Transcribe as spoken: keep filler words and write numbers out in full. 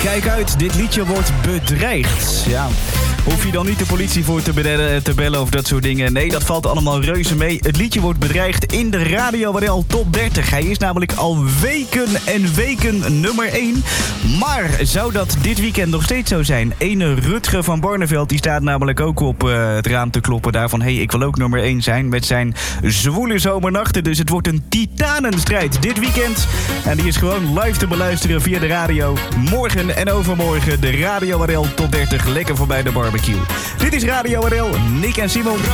kijk uit, dit liedje wordt bedreigd. Ja, hoef je dan niet de politie voor te bellen, te bellen of dat soort dingen. Nee, dat valt allemaal reuze mee. Het liedje wordt bedreigd in de Radio W R L Top dertig. Hij is namelijk al weken en weken nummer één. Maar zou dat dit weekend nog steeds zo zijn? Ene Rutger van Barneveld, die staat namelijk ook op uh, het raam te kloppen daarvan. Hé, hey, ik wil ook nummer één zijn met zijn zwoele zomernachten. Dus het wordt een titanenstrijd dit weekend. En die is gewoon live te beluisteren via de radio. Morgen en overmorgen de Radio W R L Top dertig. Lekker voorbij de barbecue. Dit is Radio W R L, Nick en Simon.